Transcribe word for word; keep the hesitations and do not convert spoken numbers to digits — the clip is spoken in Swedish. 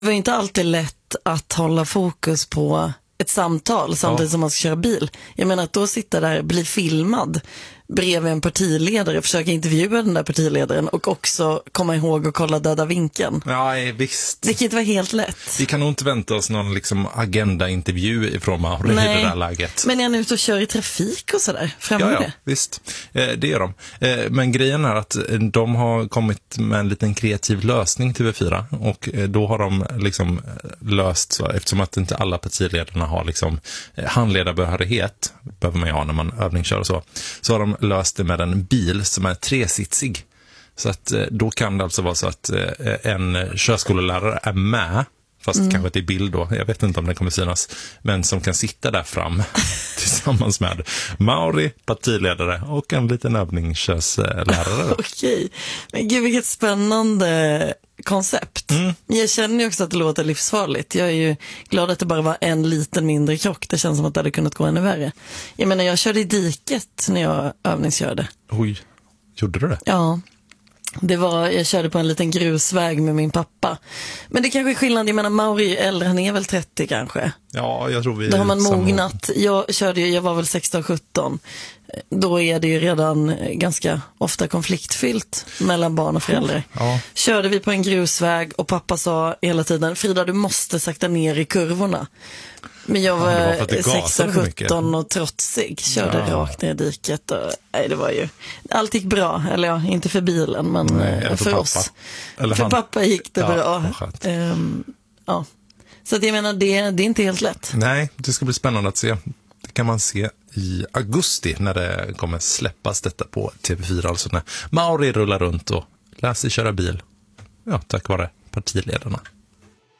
Det var inte alltid lätt att hålla fokus på ett samtal samtidigt ja. som man ska köra bil. Jag menar att då sitta där, bli filmad bredvid en partiledare, försöka intervjua den där partiledaren och också komma ihåg och kolla döda vinkeln. Ja, visst. Det kan inte vara helt lätt. Vi kan nog inte vänta oss någon liksom agenda-intervju ifrån Mauri i det där läget. Men är han ute och kör i trafik och sådär? Främmer ja, ja, det? visst. Eh, det är de. Eh, men grejen är att de har kommit med en liten kreativ lösning till V fyra och eh, då har de liksom löst så, eftersom att inte alla partiledarna har liksom eh, handledarbehörighet, behöver man ju ha när man övningskör och så, så har de löst det med en bil som är tresitsig. Så att då kan det alltså vara så att en körskolelärare är med, fast mm. kanske till bild då, jag vet inte om det kommer synas, men som kan sitta där fram tillsammans med Mauri, partiledare och en liten övningskörslärare. Okej, men gud vilket spännande koncept. Mm. Jag känner ju också att det låter livsfarligt. Jag är ju glad att det bara var en liten mindre krock. Det känns som att det hade kunnat gå ännu värre. Jag menar, jag körde i diket när jag övningskörde. Oj, gjorde du det? Ja. Det var, jag körde på en liten grusväg med min pappa. Men det kanske är skillnad, jag menar Mauri är äldre, han är väl trettio kanske. Ja, jag tror vi Då har man mognat. Jag körde ju, jag var väl sexton sjutton. Då är det ju redan ganska ofta konfliktfyllt mellan barn och föräldrar. Ja. Körde vi på en grusväg och pappa sa hela tiden, Frida, du måste sakta ner i kurvorna. Men jag var, ja, var sexton sjutton och trotsig, körde ja. rakt ner i diket. Och, nej, det var ju, allt gick bra, eller ja, inte för bilen, men nej, för, för oss. Eller för han. Pappa gick det ja, bra. Um, ja. Så att jag menar, det, det är inte helt lätt. Nej, det ska bli spännande att se. Det kan man se i augusti när det kommer släppas detta på T V fyra. Alltså när Mauri rullar runt och lär sig köra bil. Ja, tack vare partiledarna.